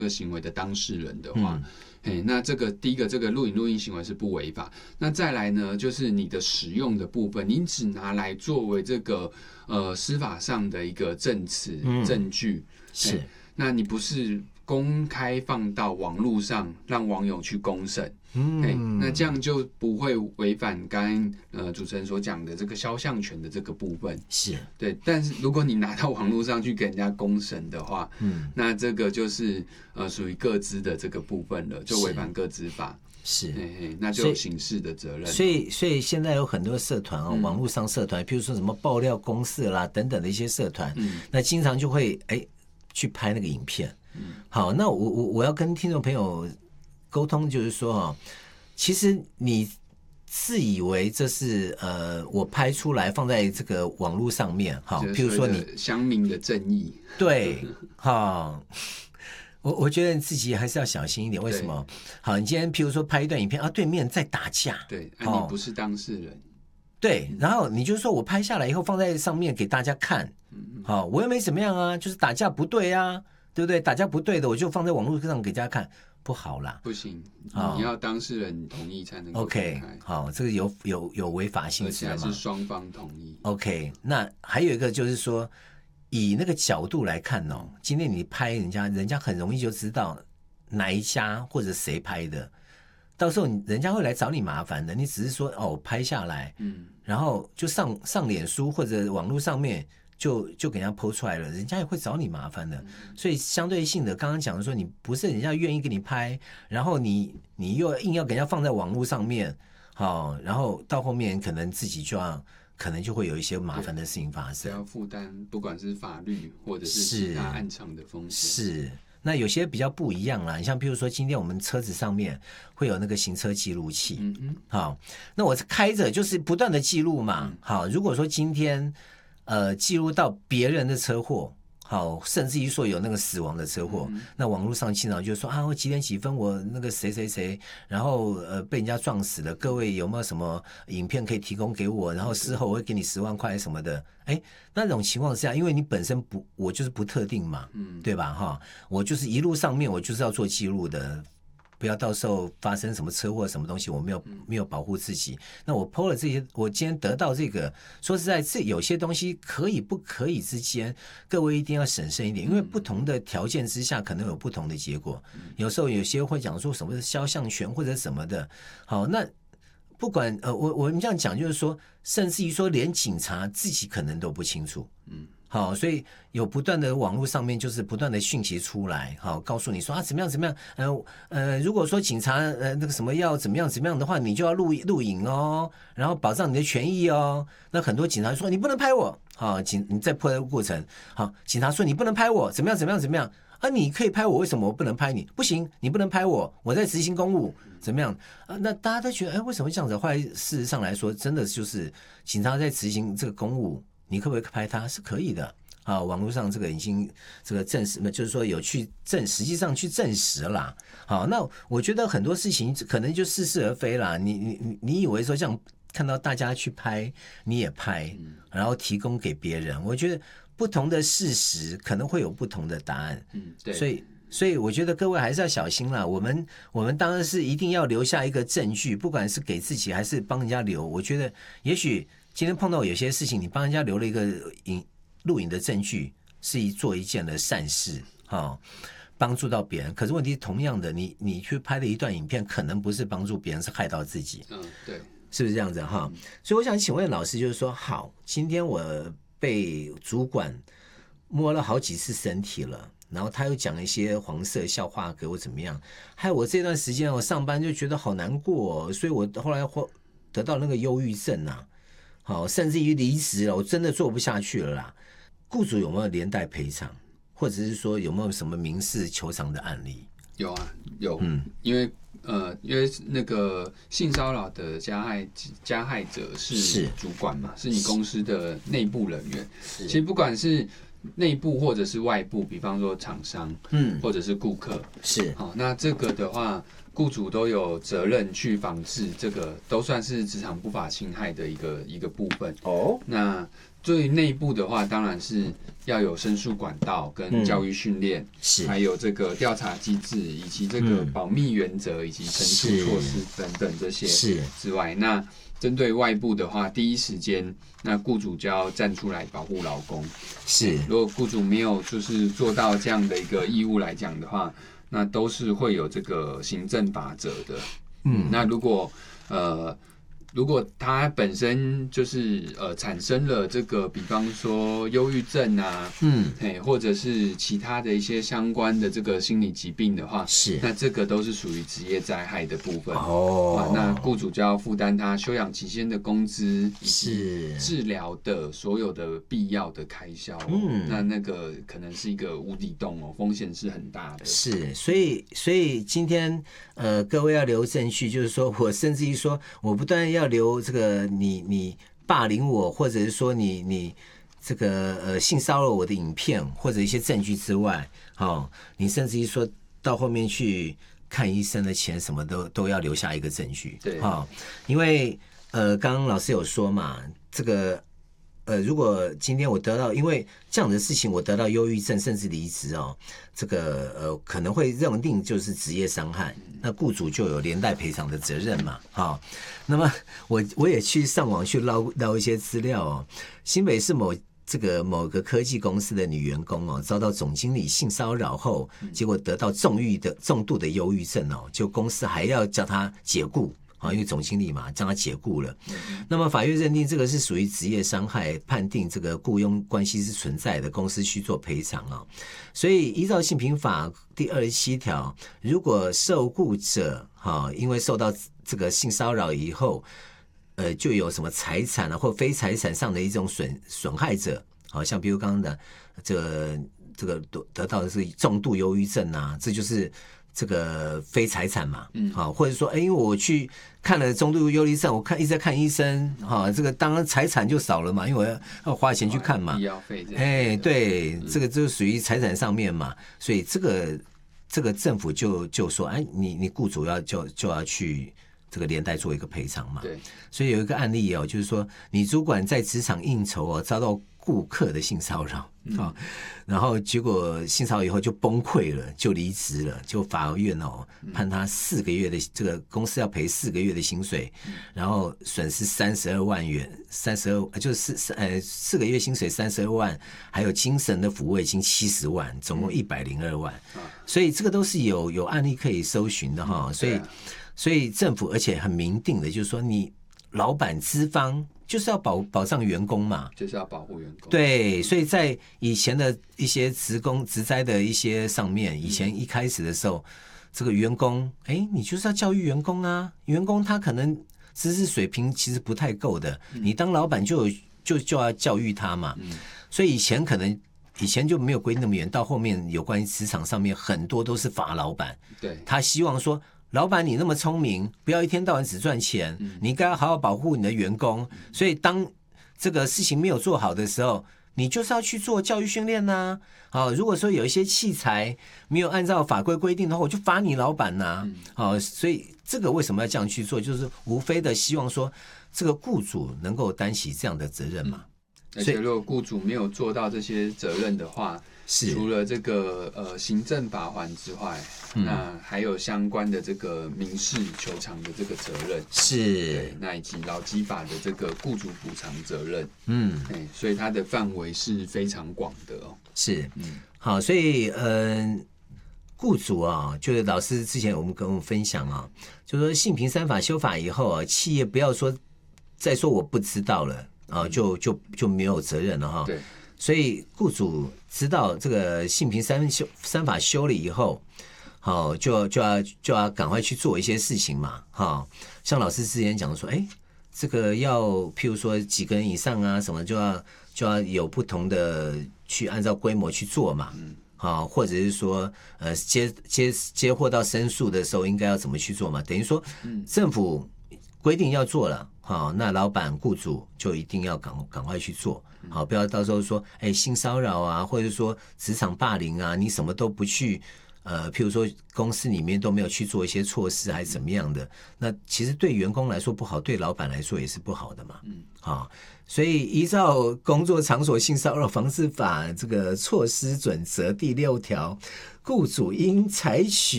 这个行为的当事人的话，那这个第一个这个录音行为是不违法。那再来呢，就是你的使用的部分，你只拿来作为这个司法上的一个证词、证据， 是， 那你不是公开放到网络上让网友去公审。那这样就不会违反刚刚主持人所讲的这个肖像权的这个部分， 是对。但是如果你拿到网络上去给人家公审的话，那这个就是属于个资的这个部分了，就违反个资法， 是， 那就有刑事的责任。 所以现在有很多社团网络上社团，譬如说什么爆料公社啦等等的一些社团，那经常就会去拍那个影片。好，那我要跟听众朋友沟通，就是说其实你自以为这是我拍出来放在这个网络上面，好，譬如说你乡民的正义， 对，好，我觉得你自己还是要小心一点。为什么？好，你今天譬如说拍一段影片对面在打架， 对，你不是当事人， 对，然后你就说我拍下来以后放在上面给大家看，好，我又没怎么样啊，就是打架不对啊，对不对？打架不对的，我就放在网络上给大家看。不好啦， 不行，你要当事人同意才能够 OK， 好，这个有违法性质的嘛， 而且还是双方同意。 OK， 那还有一个就是说，以那个角度来看今天你拍人家很容易就知道哪一家或者谁拍的，到时候人家会来找你麻烦的。你只是说拍下来，然后就上脸书或者网络上面。就给人家 po 出来了，人家也会找你麻烦的。所以相对性的，刚刚讲的说，你不是人家愿意给你拍，然后你又硬要给人家放在网络上面，好，然后到后面可能自己可能就会有一些麻烦的事情发生， 要负担不管是法律或者是其他暗场的风险。 是，那有些比较不一样啦，你像譬如说今天我们车子上面会有那个行车记录器，好，那我开着就是不断的记录嘛，好，如果说今天记录到别人的车祸，好，甚至于说有那个死亡的车祸，那网络上经常就说我几点几分我那个谁谁谁，然后被人家撞死了，各位有没有什么影片可以提供给我？然后事后我会给你10万块什么的。那种情况下，因为你本身我就是不特定嘛，对吧？我就是一路上面我就是要做记录的。不要到时候发生什么车祸什么东西，我没有保护自己。那我 po 了这些，我今天得到这个，说实在，这有些东西可以不可以之间，各位一定要审慎一点，因为不同的条件之下可能有不同的结果。有时候有些会讲说什么肖像权或者什么的，好，那不管我们这样讲，就是说，甚至于说连警察自己可能都不清楚，好，所以有不断的网络上面就是不断的讯息出来，好，告诉你说怎么样怎么样，如果说警察那个什么要怎么样的话，你就要录影哦，然后保障你的权益哦。那很多警察说你不能拍我，好，你在破的过程，好，警察说你不能拍我，怎么样你可以拍我，为什么我不能拍你？不行，你不能拍我在执行公务，怎么样那大家都觉得为什么这样子？后来事实上来说，真的就是警察在执行这个公务。你可不可以拍他？是可以的啊，网络上这个已经这个证实，就是说有实际上去证实啦。好，那我觉得很多事情可能就似是而非啦。你以为说这样看到大家去拍，你也拍，然后提供给别人，我觉得不同的事实可能会有不同的答案。对，所以我觉得各位还是要小心啦。我们当然是一定要留下一个证据，不管是给自己还是帮人家留。我觉得也许。今天碰到有些事情，你帮人家留了一个录影的证据，是做一件的善事，帮助到别人。可是问题同样的，你去拍的一段影片，可能不是帮助别人，是害到自己。 对， 是不是这样子哈？所以我想请问老师，就是说，好，今天我被主管摸了好几次身体了。然后他又讲一些黄色笑话给我怎么样？害我这段时间我上班就觉得好难过，所以我后来得到那个忧郁症啊。好，甚至于离职了，我真的做不下去了啦。雇主有没有连带赔偿，或者是说有没有什么民事求偿的案例？ 有啊，有，因为那个性骚扰的加害者是主管嘛，是你公司的内部人员。其实不管是内部或者是外部，比方说厂商，或者是顾客，好，那这个的话。雇主都有责任去防治，这个都算是职场不法侵害的一个部分。那对于内部的话，当然是要有申诉管道跟教育训练，还有这个调查机制，以及这个保密原则以及陈述措施等等这些之外，那针对外部的话，第一时间那雇主就要站出来保护劳工。是，如果雇主没有就是做到这样的一个义务来讲的话，那都是会有这个行政法则的。那如果他本身就是产生了这个，比方说忧郁症啊，或者是其他的一些相关的这个心理疾病的话，那这个都是属于职业灾害的部分。那雇主就要负担他休养期间的工资以及治疗的所有的必要的开销。那个可能是一个无底洞哦，风险是很大的。 是，所以今天各位要留证据，就是说我甚至于说我不断要留这个你霸凌我，或者是说你这个性骚扰我的影片或者一些证据之外，你甚至于说到后面去看医生的钱什么都要留下一个证据。 对， 因为刚刚老师有说嘛，这个如果今天我得到因为这样的事情我得到忧郁症甚至离职这个可能会认定就是职业伤害，那雇主就有连带赔偿的责任嘛。那么我也去上网去捞一些资料新北市某个科技公司的女员工遭到总经理性骚扰后，结果得到重度的忧郁症就公司还要叫她解雇。因为总经理嘛，将他解雇了。那么法院认定这个是属于职业伤害，判定这个雇佣关系是存在的，公司需做赔偿所以依照性平法第27条，如果受雇者因为受到这个性骚扰以后，就有什么财产或非财产上的一种损害者，像比如刚刚的这个得到的是重度忧郁症这就是这个非财产嘛，或者说因为我去看了重度忧郁症，我一直在看医生，这个当然财产就少了嘛，因为我要花钱去看嘛， 医药费， 对，这个就属于财产上面嘛，所以这个政府就说，你雇主就要去这个连带做一个赔偿嘛， 对， 所以有一个案例就是说，你主管在职场应酬遭到顾客的性骚扰然后结果性骚扰以后就崩溃了，就离职了，就法院判他4个月的这个公司要赔4个月的薪水，然后损失32万元就是4个月薪水32万，还有精神的抚慰金70万，总共102万，所以这个都是有案例可以搜寻的所以政府而且很明定的就是说，你老板资方就是要保障员工嘛， 就是要保护员工。 对，所以在以前的一些职灾的一些上面，以前一开始的时候，这个员工，你就是要教育员工啊，员工他可能知识水平其实不太够的，你当老板就要教育他嘛。所以以前就没有规定那么严，到后面有关于职场上面很多都是罚老板， 对， 他希望说，老板你那么聪明，不要一天到晚只赚钱，你应该要好好保护你的员工，所以当这个事情没有做好的时候，你就是要去做教育训练如果说有一些器材没有按照法规规定的话，我就罚你老板所以这个为什么要这样去做，就是无非的希望说这个雇主能够担起这样的责任嘛。 而且如果雇主没有做到这些责任的话，除了这个行政罚锾之外，那还有相关的这个民事求偿的这个责任，对，那以及劳基法的这个雇主补偿责任，所以它的范围是非常广的好，所以雇主就是老师之前跟我们分享就是说性平3法修法以后企业不要说再说我不知道了就没有责任了对。 所以雇主知道这个性平3法修了以后，就要赶快去做一些事情嘛，像老师之前讲说，这个要譬如说几个人以上什么就要有不同的去按照规模去做嘛，或者是说接获到申诉的时候应该要怎么去做嘛，等于说政府规定要做了，那老板雇主就一定要赶快去做，不要到时候说性骚扰或者说职场霸凌你什么都不去譬如说公司里面都没有去做一些措施还是怎么样的，那其实对员工来说不好，对老板来说也是不好的嘛。所以依照工作场所性骚扰防治法这个措施准则第6条，雇主应采取